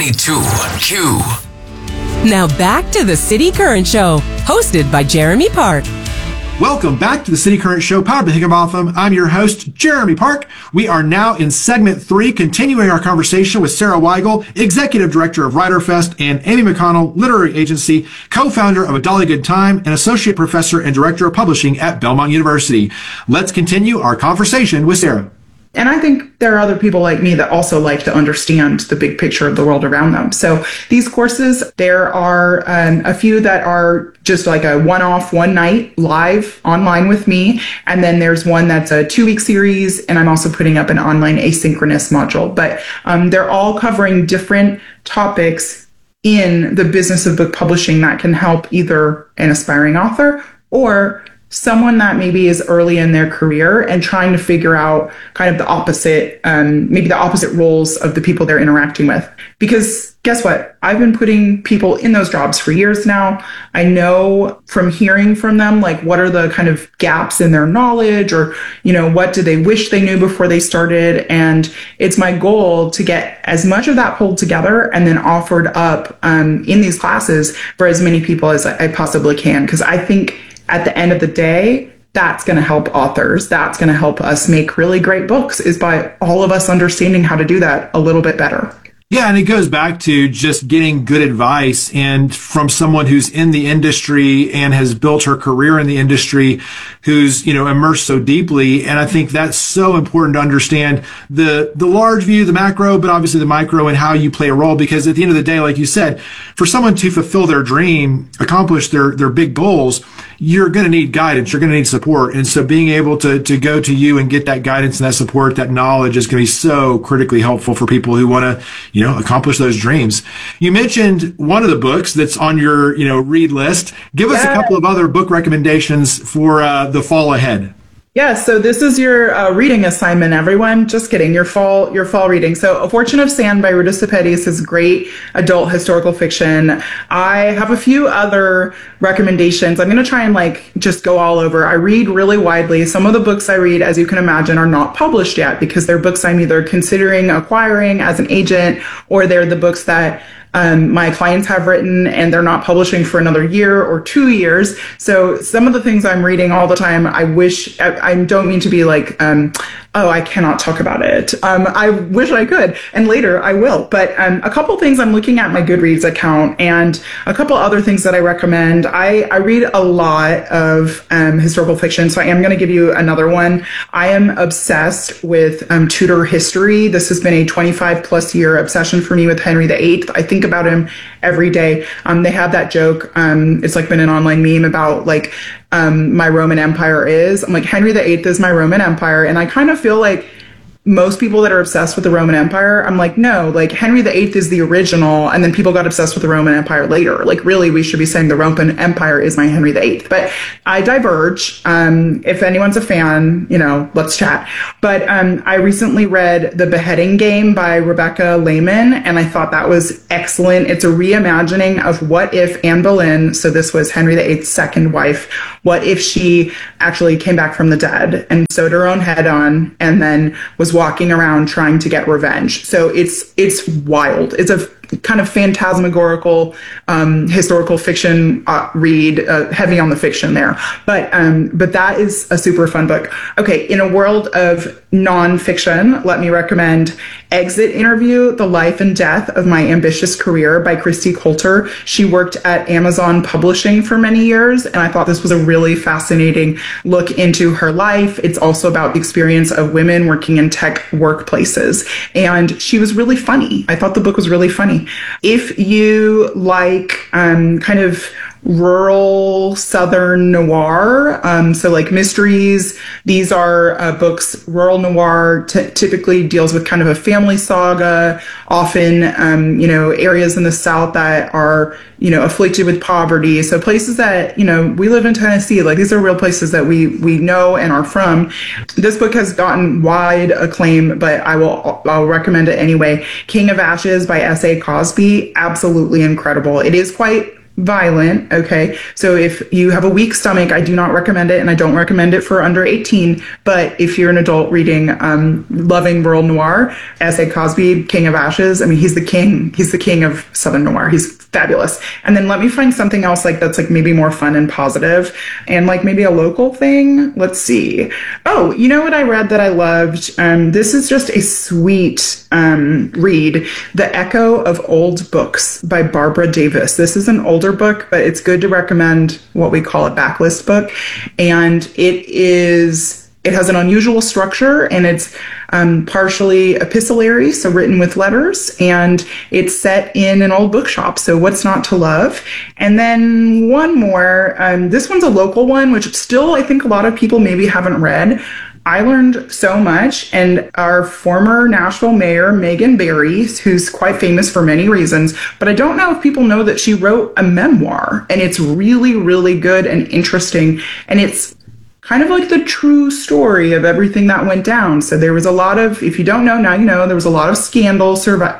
92 on Q. Now back to the City Current Show, hosted by Jeremy Park. Welcome back to the City Current Show, powered by Higginbotham. I'm your host, Jeremy Park. We are now in segment 3, continuing our conversation with Sarah Weigel, Executive Director of WriterFest, and Amy McConnell, Literary Agency, co-founder of A Dolly Good Time, and Associate Professor and Director of Publishing at Belmont University. Let's continue our conversation with Sarah. And I think there are other people like me that also like to understand the big picture of the world around them. So these courses, there are a few that are just like a one-off, one night live online with me. And then there's one that's a 2-week series. And I'm also putting up an online asynchronous module. But they're all covering different topics in the business of book publishing that can help either an aspiring author or someone that maybe is early in their career and trying to figure out kind of the opposite, maybe the opposite roles of the people they're interacting with. Because guess what? I've been putting people in those jobs for years now. I know from hearing from them, like, what are the kind of gaps in their knowledge, or, you know, what do they wish they knew before they started? And it's my goal to get as much of that pulled together and then offered up in these classes for as many people as I possibly can. Because I think at the end of the day, that's going to help authors. That's going to help us make really great books, is by all of us understanding how to do that a little bit better. Yeah, and it goes back to just getting good advice, and from someone who's in the industry and has built her career in the industry, who's, you know, immersed so deeply. And I think that's so important to understand the large view, the macro, but obviously the micro, and how you play a role. Because at the end of the day, like you said, for someone to fulfill their dream, accomplish their big goals, you're going to need guidance. You're going to need support. And so being able to go to you and get that guidance and that support, that knowledge, is going to be so critically helpful for people who want to, you know, accomplish those dreams. You mentioned one of the books that's on your, you know, read list. Give us a couple of other book recommendations for the fall ahead. Yeah, so this is your reading assignment, everyone. Just kidding. Your fall reading. So A Fortune of Sand by Ruta Sepetys is great adult historical fiction. I have a few other recommendations. I'm going to try and just go all over. I read really widely. Some of the books I read, as you can imagine, are not published yet, because they're books I'm either considering acquiring as an agent, or they're the books that my clients have written and they're not publishing for another year or 2 years. So some of the things I'm reading all the time, I don't mean to be like, oh, I cannot talk about it. I wish I could, and later I will. But a couple things, I'm looking at my Goodreads account, and a couple other things that I recommend. I read a lot of historical fiction, so I am going to give you another one. I am obsessed with Tudor history. This has been a 25 plus year obsession for me with Henry VIII. I think about him every day. They have that joke. It's been an online meme about my Roman Empire is. I'm like, Henry VIII is my Roman Empire. And I kind of feel like most people that are obsessed with the Roman Empire, I'm like, no, Henry VIII is the original, and then people got obsessed with the Roman Empire later. Really, we should be saying the Roman Empire is my Henry VIII. But I diverge. If anyone's a fan, let's chat. But I recently read The Beheading Game by Rebecca Lehman, and I thought that was excellent. It's a reimagining of what if Anne Boleyn, so this was Henry VIII's second wife, what if she actually came back from the dead and sewed her own head on and then was walking around trying to get revenge. So it's wild. It's a kind of phantasmagorical historical fiction read, heavy on the fiction there. But that is a super fun book. Okay, in a world of nonfiction, let me recommend Exit Interview: The Life and Death of My Ambitious Career by Christy Coulter. She worked at Amazon Publishing for many years, and I thought this was a really fascinating look into her life. It's also about the experience of women working in tech workplaces. And she was really funny. I thought the book was really funny. If you like kind of rural Southern noir, so mysteries, these are books. Rural noir typically deals with kind of a family saga, often areas in the South that are afflicted with poverty. So places that we live in Tennessee, these are real places that we know and are from. This book has gotten wide acclaim, but I'll recommend it anyway. King of Ashes by S.A. Cosby, absolutely incredible. It is quite violent. Okay. So if you have a weak stomach, I do not recommend it. And I don't recommend it for under 18. But if you're an adult reading, loving world noir, S.A. Cosby, King of Ashes, I mean, he's the king. He's the king of Southern noir. He's fabulous. And then let me find something else like that's like maybe more fun and positive and like maybe a local thing. Let's see. Oh, you know what I read that I loved? This is just a sweet read, The Echo of Old Books by Barbara Davis. This is an older book, but it's good to recommend what we call a backlist book. And it has an unusual structure, and it's partially epistolary, so written with letters, and it's set in an old bookshop. So what's not to love? And then one more. This one's a local one, which still I think a lot of people maybe haven't read. I learned so much, and our former Nashville mayor, Megan Barry, who's quite famous for many reasons, but I don't know if people know that she wrote a memoir, and it's really, really good and interesting, and it's kind of like the true story of everything that went down. So there was a lot of, if you don't know, now you know, there was a lot of scandal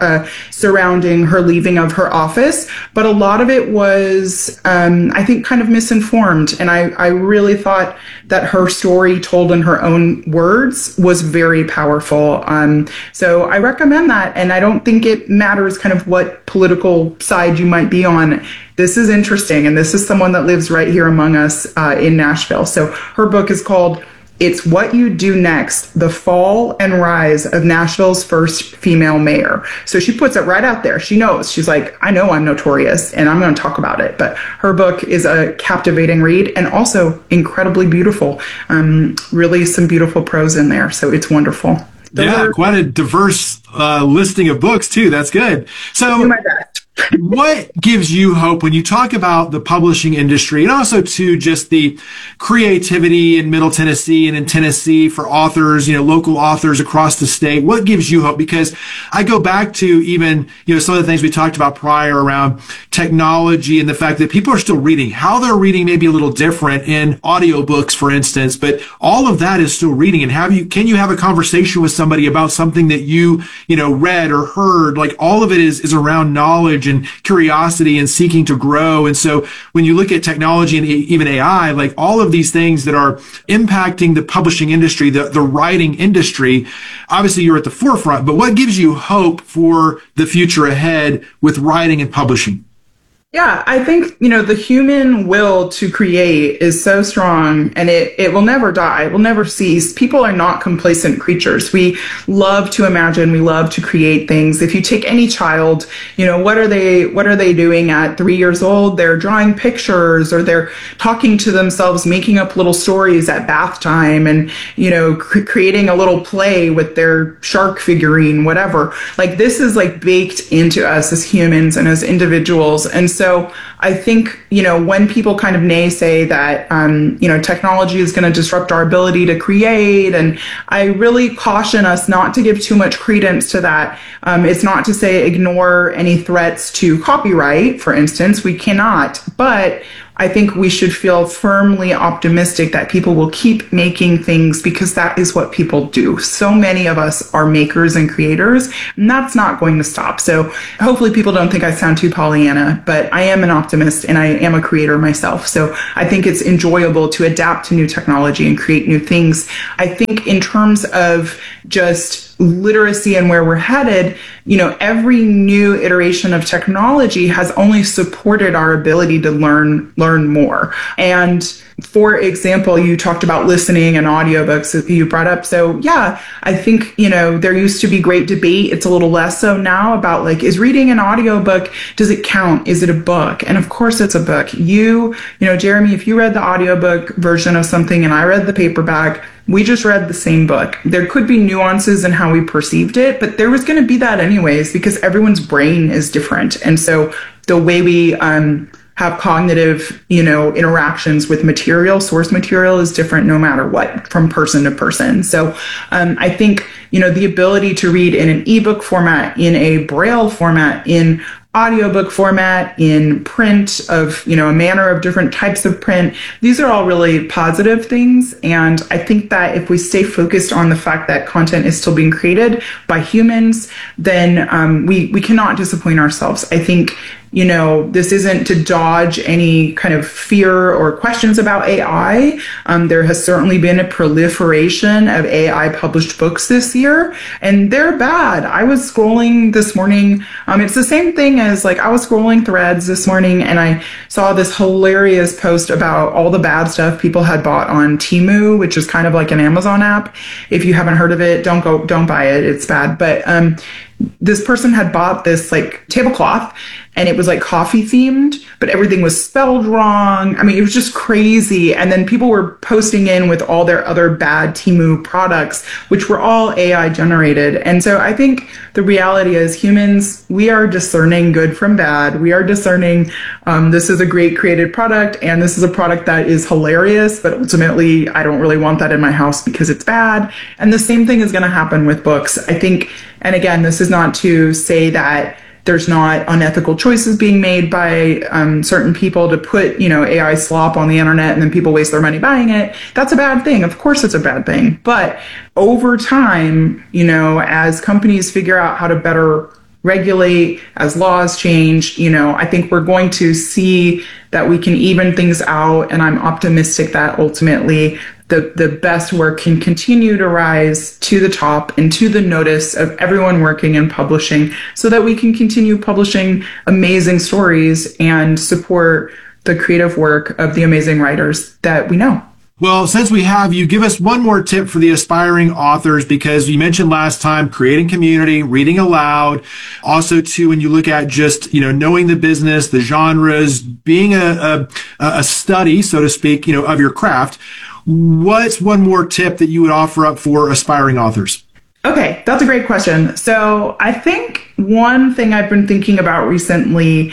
surrounding her leaving of her office, but a lot of it was, I think, kind of misinformed. And I really thought that her story told in her own words was very powerful. So I recommend that. And I don't think it matters kind of what political side you might be on. This is interesting, and this is someone that lives right here among us in Nashville. So her book is called It's What You Do Next, The Fall and Rise of Nashville's First Female Mayor. So she puts it right out there. She knows. She's like, I know I'm notorious, and I'm going to talk about it. But her book is a captivating read and also incredibly beautiful. Really some beautiful prose in there. So it's wonderful. Quite a diverse listing of books, too. That's good. So, do my best. What gives you hope when you talk about the publishing industry, and also to just the creativity in Middle Tennessee and in Tennessee for authors, local authors across the state? What gives you hope? Because I go back to even, some of the things we talked about prior around technology and the fact that people are still reading. How they're reading may be a little different in audiobooks, for instance, but all of that is still reading. And can you have a conversation with somebody about something that you read or heard? Like, all of it is around knowledge and curiosity and seeking to grow. And so when you look at technology and even AI, like all of these things that are impacting the publishing industry, the writing industry, obviously you're at the forefront, but what gives you hope for the future ahead with writing and publishing? Yeah, I think, the human will to create is so strong, and it will never die. It will never cease. People are not complacent creatures. We love to imagine. We love to create things. If you take any child, what are they doing at 3 years old? They're drawing pictures, or they're talking to themselves, making up little stories at bath time, and, creating a little play with their shark figurine, whatever. Like, this is like baked into us as humans and as individuals. And so I think, when people kind of naysay that, technology is going to disrupt our ability to create, and I really caution us not to give too much credence to that. It's not to say ignore any threats to copyright, for instance. We cannot, but I think we should feel firmly optimistic that people will keep making things, because that is what people do. So many of us are makers and creators, and that's not going to stop. So hopefully people don't think I sound too Pollyanna, but I am an optimist and I am a creator myself. So I think it's enjoyable to adapt to new technology and create new things. I think in terms of just literacy and where we're headed, every new iteration of technology has only supported our ability to learn more. And for example, you talked about listening and audiobooks that you brought up. So yeah, I think, there used to be great debate. It's a little less so now about like, is reading an audiobook, does it count? Is it a book? And of course it's a book. Jeremy, if you read the audiobook version of something and I read the paperback, we just read the same book. There could be nuances in how we perceived it, but there was going to be that anyways, because everyone's brain is different. And so the way we have cognitive, interactions with source material is different no matter what, from person to person. So I think, the ability to read in an ebook format, in a Braille format, in audiobook format, in print of, a manner of different types of print. These are all really positive things. And I think that if we stay focused on the fact that content is still being created by humans, then we cannot disappoint ourselves. I think this isn't to dodge any kind of fear or questions about AI. There has certainly been a proliferation of AI published books this year, and they're bad. I was scrolling this morning. It's the same thing as I was scrolling Threads this morning, and I saw this hilarious post about all the bad stuff people had bought on Temu, which is kind of like an Amazon app. If you haven't heard of it, don't buy it. It's bad. But this person had bought this tablecloth, and it was coffee themed, but everything was spelled wrong. I mean, it was just crazy. And then people were posting in with all their other bad Temu products, which were all AI generated. And so I think the reality is humans, we are discerning good from bad. We are discerning this is a great created product, and this is a product that is hilarious, but ultimately I don't really want that in my house because it's bad. And the same thing is going to happen with books, I think. And again, this is not to say that there's not unethical choices being made by certain people to put, AI slop on the internet and then people waste their money buying it. That's a bad thing. Of course, it's a bad thing. But over time, as companies figure out how to better regulate, as laws change, I think we're going to see that we can even things out. And I'm optimistic that ultimately the best work can continue to rise to the top and to the notice of everyone working in publishing, so that we can continue publishing amazing stories and support the creative work of the amazing writers that we know. Well, since we have you, give us one more tip for the aspiring authors, because you mentioned last time creating community, reading aloud. Also, too, when you look at just, knowing the business, the genres, being a study, so to speak, of your craft. What's one more tip that you would offer up for aspiring authors? Okay, that's a great question. So I think one thing I've been thinking about recently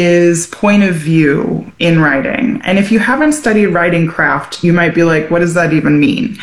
is point of view in writing. And if you haven't studied writing craft, you might be like, what does that even mean?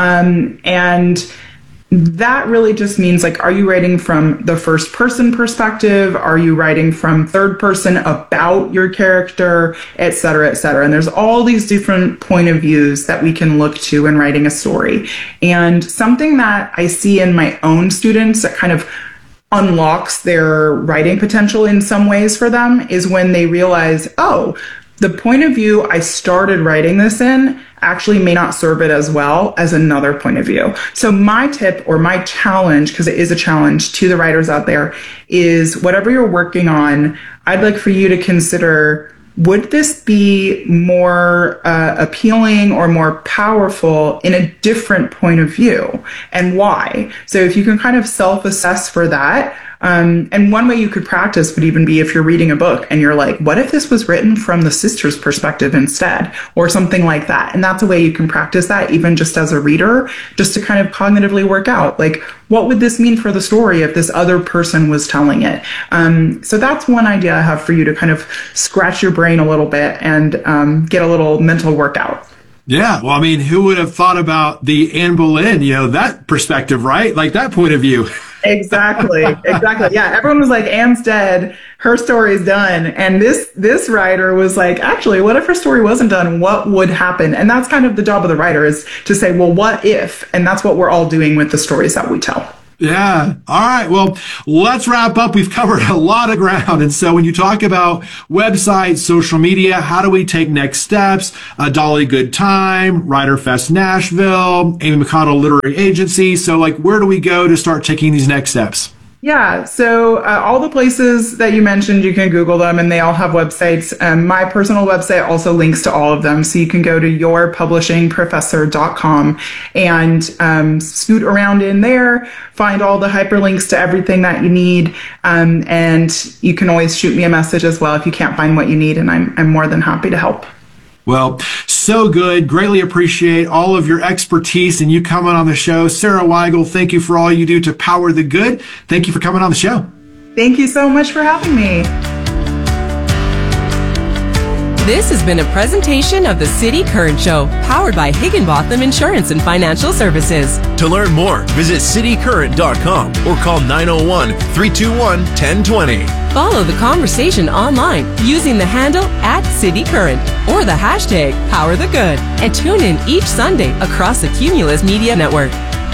And that really just means are you writing from the first person perspective? Are you writing from third person about your character, et cetera, et cetera? And there's all these different point of views that we can look to in writing a story. And something that I see in my own students that kind of unlocks their writing potential in some ways for them is when they realize, oh, the point of view I started writing this in actually may not serve it as well as another point of view. So my tip or my challenge, because it is a challenge to the writers out there, is whatever you're working on, I'd like for you to consider, would this be more appealing or more powerful in a different point of view, and why? So if you can kind of self-assess for that, and one way you could practice would even be if you're reading a book and you're like, what if this was written from the sister's perspective instead, or something like that? And that's a way you can practice that even just as a reader, just to kind of cognitively work out, what would this mean for the story if this other person was telling it? So that's one idea I have for you to kind of scratch your brain a little bit and get a little mental workout. Yeah. Well, I mean, who would have thought about the Anne Boleyn, that perspective, right? That point of view. Exactly. Yeah. Everyone was like, Anne's dead. Her story's done. And this writer was like, actually, what if her story wasn't done? What would happen? And that's kind of the job of the writer, is to say, well, what if? And that's what we're all doing with the stories that we tell. Yeah. All right. Well, let's wrap up. We've covered a lot of ground. And so when you talk about websites, social media, how do we take next steps? Dolly Good Time, Writer Fest Nashville, Amy McConnell Literary Agency. So where do we go to start taking these next steps? Yeah, so all the places that you mentioned, you can Google them, and they all have websites. My personal website also links to all of them, so you can go to yourpublishingprofessor.com and scoot around in there, find all the hyperlinks to everything that you need, and you can always shoot me a message as well if you can't find what you need, and I'm more than happy to help. Well, so good. Greatly appreciate all of your expertise and you coming on the show. Sarah Weigel, thank you for all you do to power the good. Thank you for coming on the show. Thank you so much for having me. This has been a presentation of the City Current Show, powered by Higginbotham Insurance and Financial Services. To learn more, visit citycurrent.com or call 901-321-1020. Follow the conversation online using the handle @CityCurrent or the hashtag #PowerTheGood. And tune in each Sunday across the Cumulus Media Network.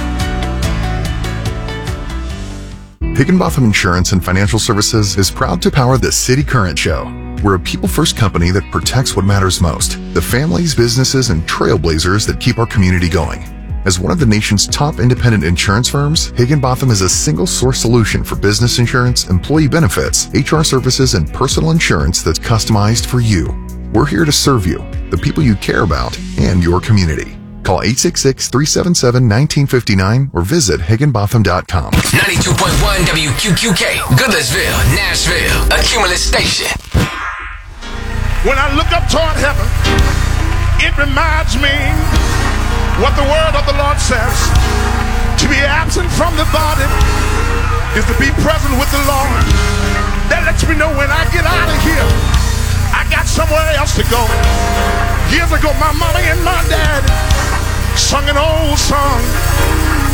Higginbotham Insurance and Financial Services is proud to power the City Current Show. We're a people-first company that protects what matters most, the families, businesses, and trailblazers that keep our community going. As one of the nation's top independent insurance firms, Higginbotham is a single-source solution for business insurance, employee benefits, HR services, and personal insurance that's customized for you. We're here to serve you, the people you care about, and your community. Call 866-377-1959 or visit higginbotham.com. 92.1 WQQK, Goodlettsville, Nashville, a Cumulus station. When I look up toward heaven, it reminds me what the word of the Lord says. To be absent from the body is to be present with the Lord. That lets me know when I get out of here, I got somewhere else to go. Years ago, my mama and my dad sung an old song.